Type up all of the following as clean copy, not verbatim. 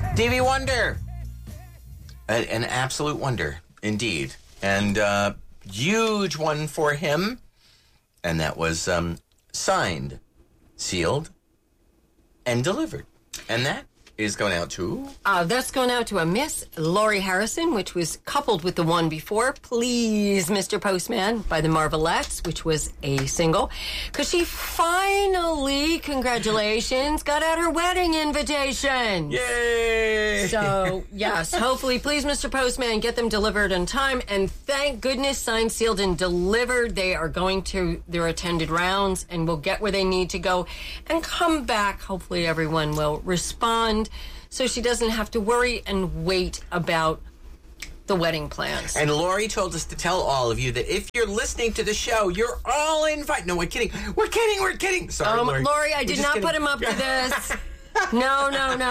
Stevie Wonder. An absolute wonder, indeed. And huge one for him. And that was signed, sealed, and delivered. And that is going out to... that's going out to a Miss Laurie Harrison, which was coupled with the one before, Please, Mr. Postman, by the Marvelettes, which was a single. Because she finally, congratulations, got out her wedding invitation. Yay! So, yes, hopefully, Please, Mr. Postman, get them delivered in time. And thank goodness, signed, sealed, and delivered. They are going to their attended rounds and will get where they need to go and come back. Hopefully, everyone will respond, so she doesn't have to worry and wait about the wedding plans. And Lori told us to tell all of you that if you're listening to the show, you're all invited. No, we're kidding. We're kidding. Sorry, Lori. Lori, I did not put him up to this. No.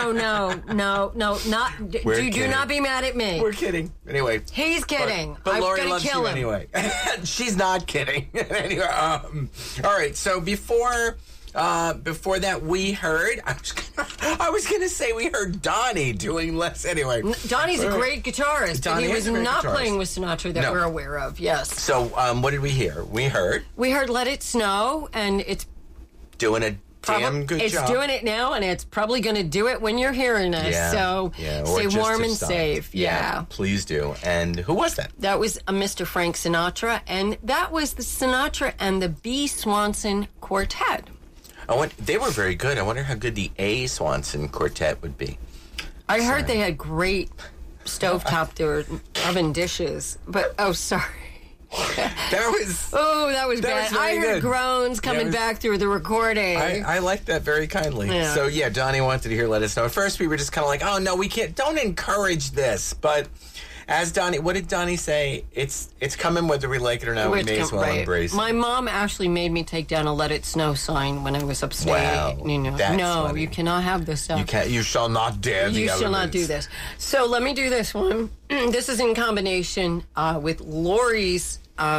Do not be mad at me. We're kidding. Anyway. He's kidding. But I'm Lori going loves to kill you him. anyway. She's not kidding. Anyway, all right. So before that, we heard. I was gonna say we heard Donnie doing less. Anyway, Donnie's a great guitarist. Donnie and he was is a great not guitarist. playing with Sinatra that we're aware of. Yes. So what did we hear? We heard Let It Snow, and it's doing a damn good job. It's doing it now, and it's probably going to do it when you're hearing us. Yeah. So stay warm and safe. Yeah. Please do. And who was that? That was a Mr. Frank Sinatra, and that was the Sinatra and the B. Swanson Quartet. They were very good. I wonder how good the A. Swanson Quartet would be. I heard they had great stovetop or oven dishes, but sorry. That was bad. I heard groans coming back through the recording. I liked that very kindly. Yeah. So Donnie wanted to hear Let Us Know. At first we were just kind of like, oh no, we can't. Don't encourage this. But as Donnie, what did Donnie say? It's coming whether we like it or not. We may as well embrace it. My mom actually made me take down a Let It Snow sign when I was upstate. Wow, that's funny. You cannot have this stuff. You can't. You shall not dare. You shall not do this. So let me do this one. This is in combination with Lori's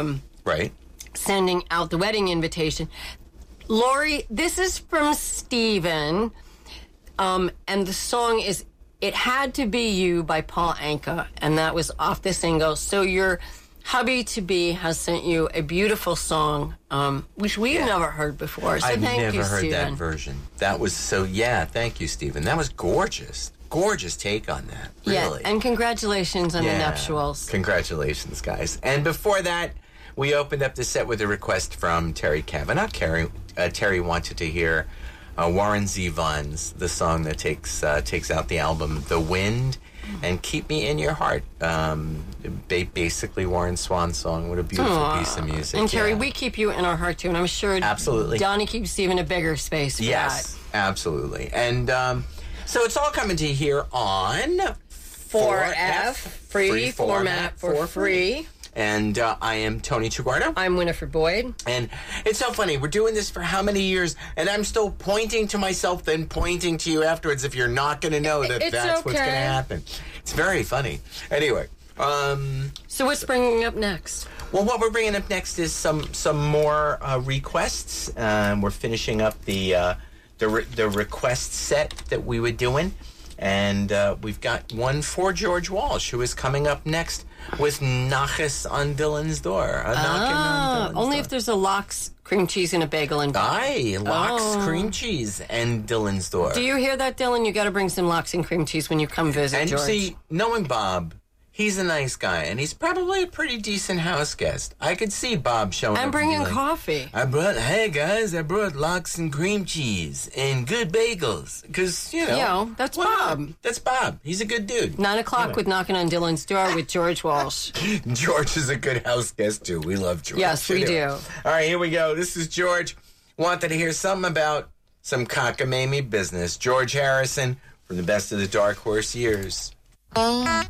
sending out the wedding invitation. Lori, this is from Steven, and the song is It Had to Be You by Paul Anka, and that was off the single. So your hubby-to-be has sent you a beautiful song, which we've never heard before. So I've thank never you, heard Steven. that version. That was thank you, Stephen. That was gorgeous. Gorgeous take on that, really. Yeah, and congratulations on the nuptials. Congratulations, guys. And before that, we opened up the set with a request from Terry Kavanagh. Terry wanted to hear Warren Zevon's, the song that takes out the album The Wind and Keep Me in Your Heart. Basically Warren Swan's song. What a beautiful piece of music. And Terry, we keep you in our heart too, and I'm sure absolutely Donnie keeps even a bigger space for that. Yes, absolutely. And so it's all coming to you here on 4F, free format for free. And I am Tony Chiguardo. I'm Winifred Boyd. And it's so funny. We're doing this for how many years? And I'm still pointing to myself, then pointing to you afterwards if you're not going to know that's what's going to happen. It's very funny. Anyway. So what's bringing up next? Well, what we're bringing up next is some more requests. We're finishing up the request set that we were doing. And we've got one for George Walsh, who is coming up next with Nachas on Dylan's Door. Only if there's a lox, cream cheese, and a bagel and Aye, lox, cream cheese, and Dylan's Door. Do you hear that, Dylan? You got to bring some lox and cream cheese when you come visit, and George. See, knowing Bob, he's a nice guy, and he's probably a pretty decent house guest. I could see Bob showing up. And bringing like, coffee. Hey guys, I brought lox and cream cheese and good bagels. Because, that's Bob. That's Bob. He's a good dude. 9 o'clock with Knocking on Dylan's Door with George Walsh. George is a good house guest, too. We love George. Yes, we do. All right, here we go. This is George. Wanted to hear something about some cockamamie business. George Harrison from the Best of the Dark Horse Years. Thank